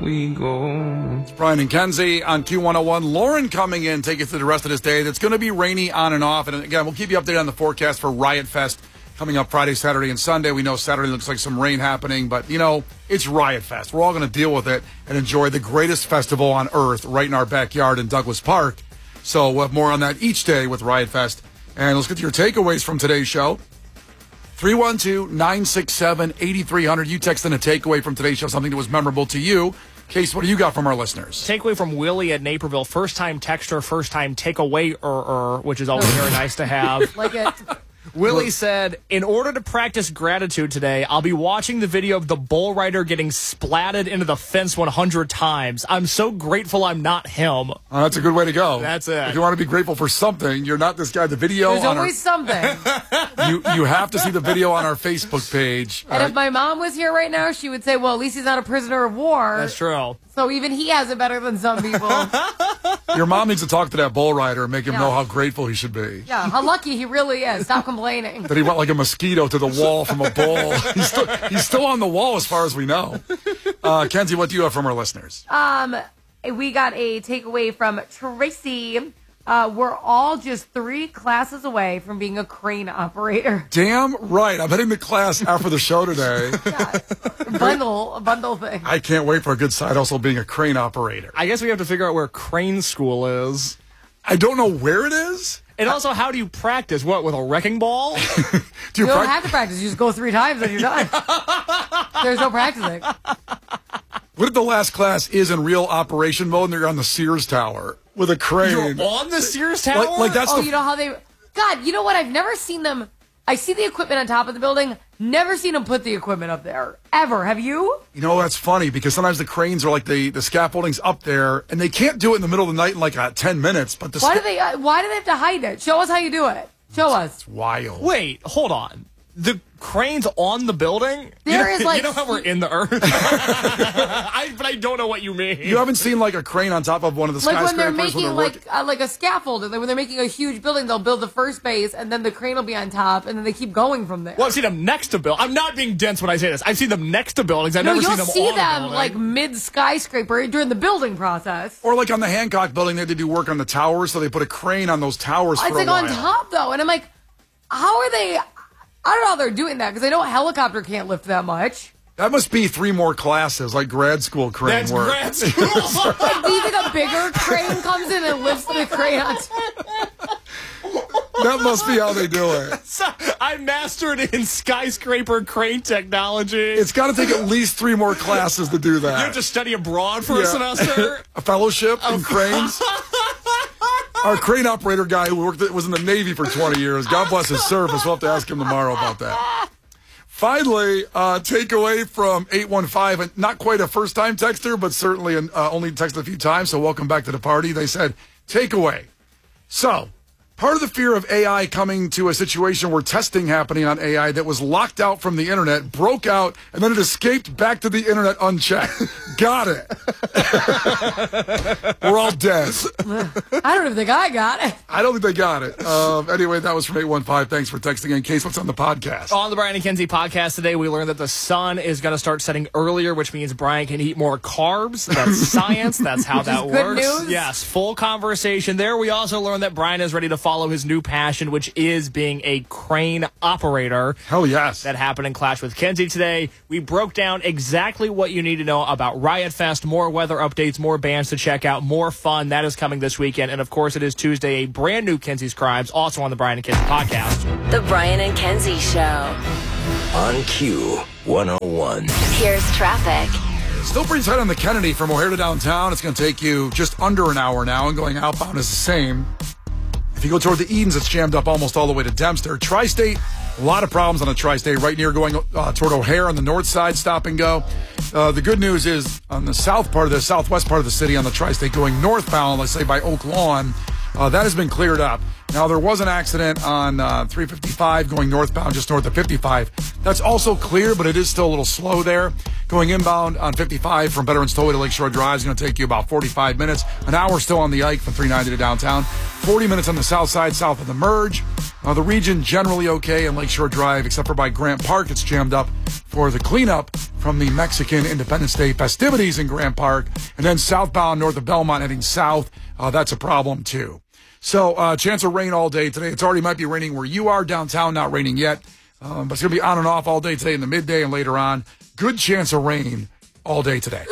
we go. It's Brian and Kenzie on Q101. Lauren coming in, take us through the rest of this day. It's going to be rainy on and off. And again, we'll keep you updated on the forecast for Riot Fest coming up Friday, Saturday, and Sunday. We know Saturday looks like some rain happening, but, you know, it's Riot Fest. We're all going to deal with it and enjoy the greatest festival on earth right in our backyard in Douglas Park. So we'll have more on that each day with Riot Fest. And let's get to your takeaways from today's show. 312-967-8300. You text in a takeaway from today's show, something that was memorable to you. Case, what do you got from our listeners? Takeaway from Willie at Naperville. First-time texter, first-time takeaway, which is always very nice to have. Like it. Willie said, in order to practice gratitude today, I'll be watching the video of the bull rider getting splatted into the fence 100 times. I'm so grateful I'm not him. That's a good way to go. That's it. If you want to be grateful for something, you're not this guy. The video There's always something. You have to see the video on our Facebook page. And if my mom was here right now, she would say, well, at least he's not a prisoner of war. That's true. So even he has it better than some people. Your mom needs to talk to that bull rider and make him know how grateful he should be. Yeah, how lucky he really is. Stop complaining. That he went like a mosquito to the wall from a bull. He's still on the wall as far as we know. Kenzie, what do you have from our listeners? We got a takeaway from Tracy. We're all just 3 classes away from being a crane operator. Damn right. I'm heading to class after the show today. Yeah. A bundle thing. I can't wait for a good side hustle being a crane operator. I guess we have to figure out where crane school is. I don't know where it is. And also, how do you practice? What, with a wrecking ball? You don't have to practice. You just go 3 times and you're done. There's no practicing. What if the last class is in real operation mode and they're on the Sears Tower with a crane? You're on the Sears Tower? Like that's you know how they... God, you know what? I've never seen them... I see the equipment on top of the building. Never seen them put the equipment up there. Ever. Have you? You know, that's funny because sometimes the cranes are like the scaffolding's up there and they can't do it in the middle of the night in like 10 minutes. But why do they have to hide it? Show us how you do it. Show us. It's wild. Wait, hold on. The crane's on the building? You know how we're in the earth? But I don't know what you mean. You haven't seen like a crane on top of one of the skyscrapers? Like when they're making like a scaffolding. Like when they're making a huge building, they'll build the first base and then the crane will be on top and then they keep going from there. Well, I've seen them next to buildings. I'm not being dense when I say this. I've seen them next to buildings. I've never seen them on a building. You'll see them like mid-skyscraper during the building process. Or like on the Hancock building, they had to do work on the towers, so they put a crane on those towers for a while. It's like on top though. And I'm like, how are they... I don't know how they're doing that, because I know a helicopter can't lift that much. That must be 3 more classes, like grad school crane That's work. Grad school. Like, do you think a bigger crane comes in and lifts the crane on top? That must be how they do it. I mastered in skyscraper crane technology. It's got to take at least 3 more classes to do that. You have to study abroad for a semester? A fellowship in cranes. Our crane operator guy who was in the Navy for 20 years. God bless his service. We'll have to ask him tomorrow about that. Finally, takeaway from 815. Not quite a first-time texter, but certainly only texted a few times, so welcome back to the party. They said, takeaway. So, part of the fear of AI coming to a situation where testing happening on AI that was locked out from the internet, broke out, and then it escaped back to the internet unchecked. Got it. We're all dead. I don't even think I got it. I don't think they got it. Anyway, that was from 815. Thanks for texting in. Case, what's on the podcast? On the Brian and Kenzie podcast today, we learned that the sun is going to start setting earlier, which means Brian can eat more carbs. That's science. That's how that works. Good news. Yes, full conversation there. We also learned that Brian is ready to follow his new passion, which is being a crane operator. Hell yes. That happened in Clash with Kenzie today. We broke down exactly what you need to know about Riot Fest, more weather updates, more bands to check out, more fun. That is coming this weekend. And, of course, it is Tuesday, a brand new Kenzie's Crimes, also on the Brian and Kenzie podcast. The Brian and Kenzie Show. On Q101. Here's traffic. Still pretty tight on the Kennedy from O'Hare to downtown. It's going to take you just under an hour now, and going outbound is the same. If you go toward the Edens, it's jammed up almost all the way to Dempster. Tri-State, a lot of problems on the Tri-State right near going toward O'Hare on the north side, stop and go. The good news is on the southwest part of the city on the Tri-State going northbound, let's say by Oak Lawn, that has been cleared up. Now, there was an accident on 355 going northbound just north of 55. That's also clear, but it is still a little slow there. Going inbound on 55 from Veterans Tollway to Lakeshore Drive is going to take you about 45 minutes. An hour still on the Ike from 390 to downtown. 40 minutes on the south side, south of the Merge. The region generally okay in Lakeshore Drive, except for by Grant Park. It's jammed up for the cleanup from the Mexican Independence Day festivities in Grant Park. And then southbound north of Belmont heading south, that's a problem too. So chance of rain all day today. It already might be raining where you are. Downtown, not raining yet. But it's going to be on and off all day today in the midday and later on. Good chance of rain all day today.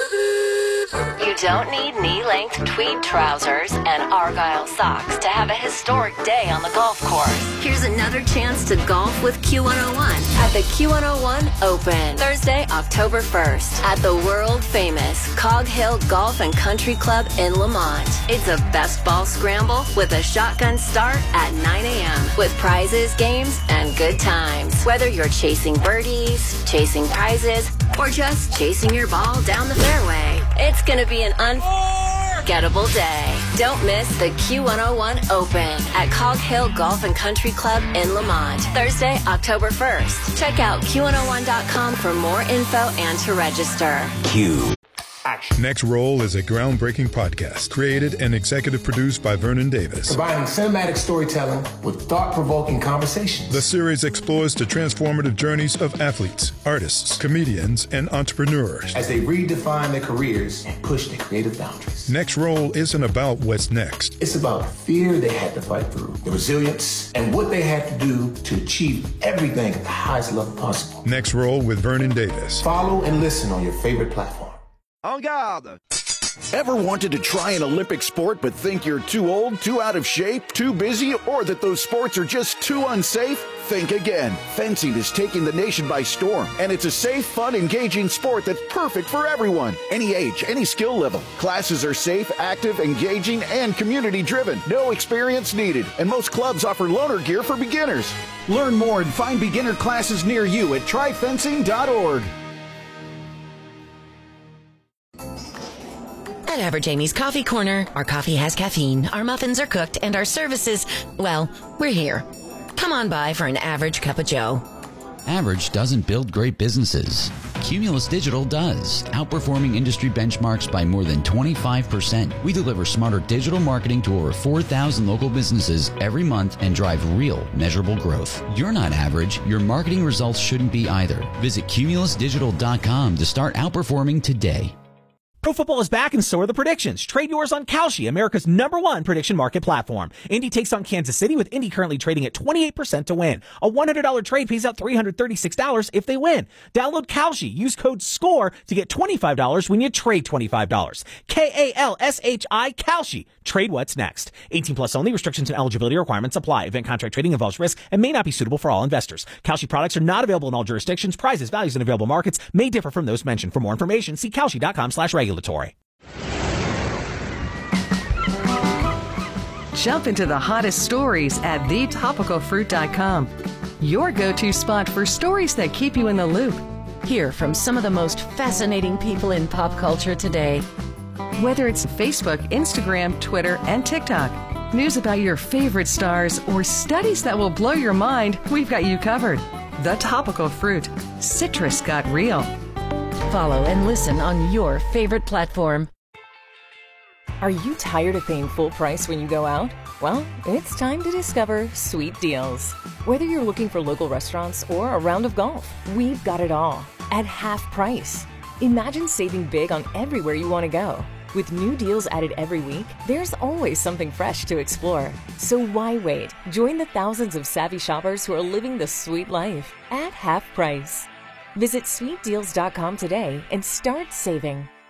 You don't need knee-length tweed trousers and Argyle socks to have a historic day on the golf course. Here's another chance to golf with Q101 at the Q101 Open, Thursday, October 1st at the world-famous Cog Hill Golf and Country Club in Lamont. It's a best ball scramble with a shotgun start at 9 a.m. with prizes, games, and good times. Whether you're chasing birdies, chasing prizes, or just chasing your ball down the fairway, it's going to be an unforgettable day. Don't miss the Q101 Open at Cog Hill Golf and Country Club in Lamont, Thursday, October 1st. Check out Q101.com for more info and to register. Q. Next Roll is a groundbreaking podcast created and executive produced by Vernon Davis. Combining cinematic storytelling with thought-provoking conversations. The series explores the transformative journeys of athletes, artists, comedians, and entrepreneurs as they redefine their careers and push their creative boundaries. Next Roll isn't about what's next. It's about the fear they had to fight through, the resilience, and what they had to do to achieve everything at the highest level possible. Next Roll with Vernon Davis. Follow and listen on your favorite platform. En garde! Ever wanted to try an Olympic sport but think you're too old, too out of shape, too busy, or that those sports are just too unsafe? Think again. Fencing is taking the nation by storm, and it's a safe, fun, engaging sport that's perfect for everyone. Any age, any skill level. Classes are safe, active, engaging, and community-driven. No experience needed, and most clubs offer loaner gear for beginners. Learn more and find beginner classes near you at tryfencing.org. At Average Amy's Coffee Corner, our coffee has caffeine, our muffins are cooked, and our services, well, we're here. Come on by for an average cup of joe. Average doesn't build great businesses. Cumulus Digital does, outperforming industry benchmarks by more than 25%. We deliver smarter digital marketing to over 4,000 local businesses every month and drive real, measurable growth. You're not average. Your marketing results shouldn't be either. Visit cumulusdigital.com to start outperforming today. Pro football is back and so are the predictions. Trade yours on Kalshi, America's #1 prediction market platform. Indy takes on Kansas City with Indy currently trading at 28% to win. A $100 trade pays out $336 if they win. Download Kalshi. Use code SCORE to get $25 when you trade $25. Kalshi, Kalshi. Trade what's next. 18 plus only. Restrictions and eligibility requirements apply. Event contract trading involves risk and may not be suitable for all investors. Kalshi products are not available in all jurisdictions. Prices, values, and available markets may differ from those mentioned. For more information, see Kalshi.com/regulatory. Jump into the hottest stories at thetopicalfruit.com. Your go-to spot for stories that keep you in the loop. Hear from some of the most fascinating people in pop culture today. Whether it's Facebook, Instagram, Twitter, and TikTok, news about your favorite stars, or studies that will blow your mind, we've got you covered. The Topical Fruit. Citrus got real. Follow and listen on your favorite platform. Are you tired of paying full price when you go out? Well, it's time to discover Sweet Deals. Whether you're looking for local restaurants or a round of golf, we've got it all at half price. Imagine saving big on everywhere you want to go. With new deals added every week, there's always something fresh to explore. So why wait? Join the thousands of savvy shoppers who are living the sweet life at half price. Visit sweetdeals.com today and start saving.